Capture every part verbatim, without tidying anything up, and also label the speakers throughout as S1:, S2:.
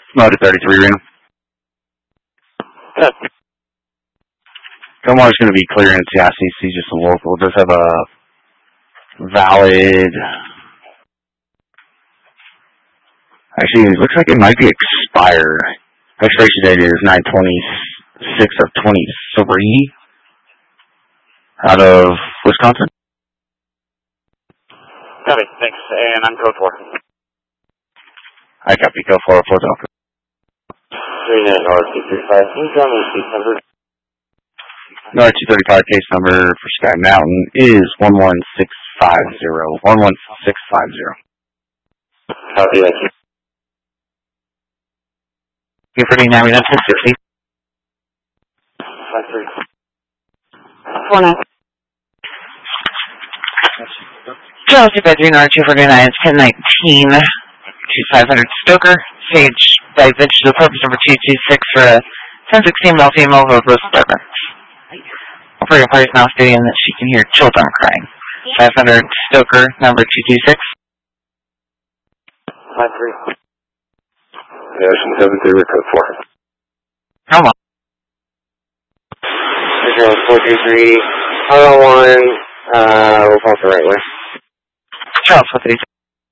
S1: Motor thirty-three, Reno.
S2: Yeah.
S1: Comar's going to be clearance, yeah, C C, just a local. It does have a valid... Actually, it looks like it might be expired. Expiration date is nine twenty-six of twenty-three out of Wisconsin.
S2: Copy, thanks. And I'm code four.
S1: I copy, code four oh four Delta.
S2: three nine R two thirty-five. Can you tell me the case number?
S1: No, two thirty-five case number for Sky Mountain is one one six five zero. one one six five zero.
S2: Copy, thank you.
S3: You're pretty now, we don't have sixty.
S2: five three.
S3: four nine. Charles, two bedroom, R two forty-nine, it's ten nineteen. twenty-five hundred Stoker, Sage, Divage, the purpose number two two six for a ten sixteen male female of Rose Apartments. Operator party is now stating that she can hear children crying. five hundred Stoker, number two two six.
S2: five three. Ocean seven three, code four.
S3: Come on.
S2: Zero four two three. R one, uh, we'll call it the right way.
S3: Charles, what did he say?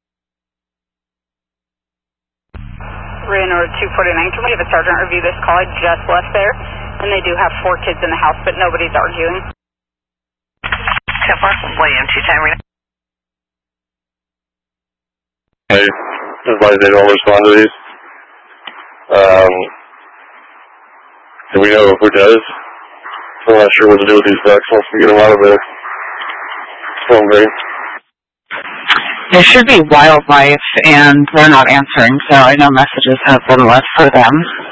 S4: Reno two forty-nine, can we have a sergeant review this call? I just left there, and they do have four kids in the house, but nobody's arguing.
S3: ten four, William, two time Reno.
S2: Hey, advise they don't respond to these. Um, do we know who does? I'm not sure what to do with these ducks once we get them out of there. Phone grade.
S3: There should be wildlife, and they're not answering, so I know messages have been left for them.